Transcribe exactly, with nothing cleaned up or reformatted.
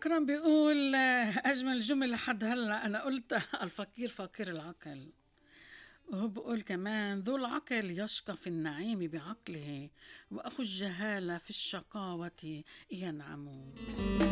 إكرام بيقول آه، أجمل جملة لحد هلأ أنا قُلتها الفقير فقير العقل، وهو بيقول كمان ذو العقل يشقى في النعيم بعقله وأخو الجهالة في الشقاوة ينعم.